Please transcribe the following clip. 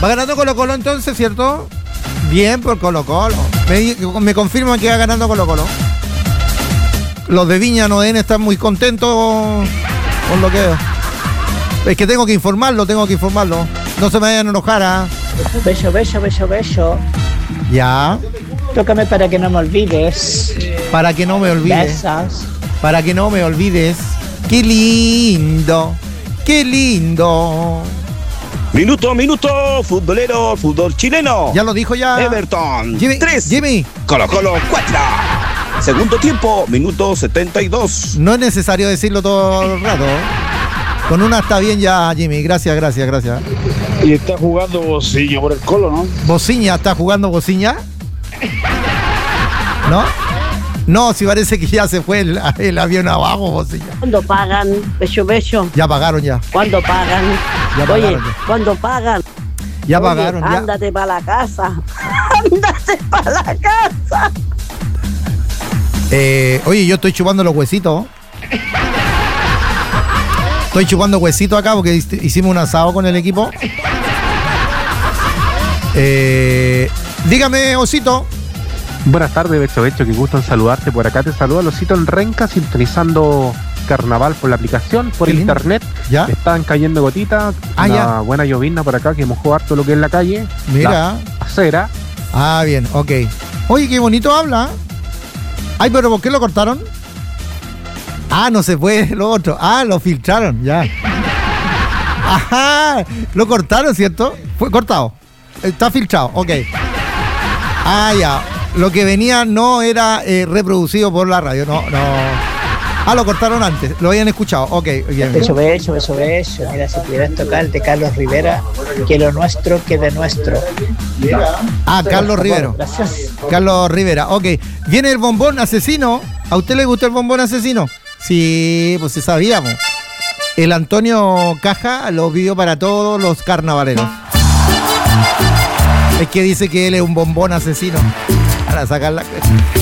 Va ganando Colo-Colo entonces, ¿cierto? Bien por Colo-Colo. Me confirman que va ganando Colo-Colo. Los de Viña no deben estar muy contentos con lo que veo. Es que tengo que informarlo. No se me vayan a enojar, ¿ah? Beso. Ya. Tócame para que no me olvides. Para que no me olvides. Besas. Para que no me olvides. Qué lindo. Minuto, futbolero, fútbol chileno. Ya lo dijo ya. Everton, Jimmy, 3. Jimmy. Colo-Colo, 4. Segundo tiempo, minuto 72. No es necesario decirlo todo el rato. Con una está bien ya, Jimmy. Gracias. Y está jugando Bociña por el Colo, ¿no? ¿Bociña está jugando Bociña? ¿No? No, si parece que ya se fue el avión abajo, Bociña. ¿Cuándo pagan? Beso. Ya pagaron ya. ¿Cuándo pagan? Ya pagaron, Oye, ya. ¿cuándo pagan? Ya Oye, pagaron, ya. Ándate para la casa. Oye, yo estoy chupando los huesitos. Estoy chupando huesitos acá porque hicimos un asado con el equipo. Dígame, Osito. Buenas tardes, Becho, qué gusto en saludarte. Por acá te saluda Osito en Renca, sintonizando Carnaval por la aplicación, por Qué lindo. internet. ¿Ya? Están cayendo gotitas, una buena llovizna por acá que mojó harto lo que es la calle. Mira. La acera. Ah, bien, ok. Oye, qué bonito habla. Ay, pero ¿por qué lo cortaron? Ah, no se puede lo otro. Ah, lo filtraron, ya. Ajá, lo cortaron, ¿cierto? Fue cortado. Está filtrado, ok. Ah, ya. Lo que venía no era reproducido por la radio, no. Ah, lo cortaron antes, lo habían escuchado, ok. Bien. Beso. Mira, si pudieras tocar el de Carlos Rivera, que lo nuestro quede nuestro. Ah, Carlos Rivera. Gracias. Carlos Rivera, ok. Viene el bombón asesino. ¿A usted le gusta el bombón asesino? Sí, pues se sabíamos. El Antonio Caja lo pidió para todos los carnavaleros. Es que dice que él es un bombón asesino. Para sacar la...